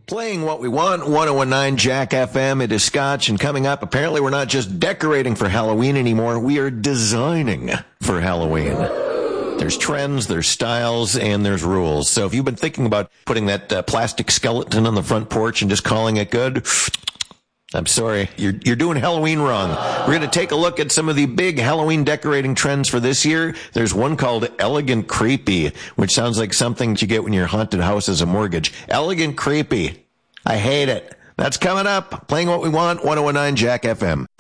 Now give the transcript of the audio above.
Playing what we want, 1019 Jack FM. It is Scotch, and coming up, apparently we're not just decorating for Halloween anymore, we are designing for Halloween. There's trends, there's styles, and there's rules. So if you've been thinking about putting that plastic skeleton on the front porch and just calling it good, I'm sorry, you're doing Halloween wrong. We're going to take a look at some of the big Halloween decorating trends for this year. There's one called Elegant Creepy, which sounds like something you get when your haunted house has a mortgage. Elegant Creepy. I hate it. That's coming up. Playing what we want, 1019 Jack FM.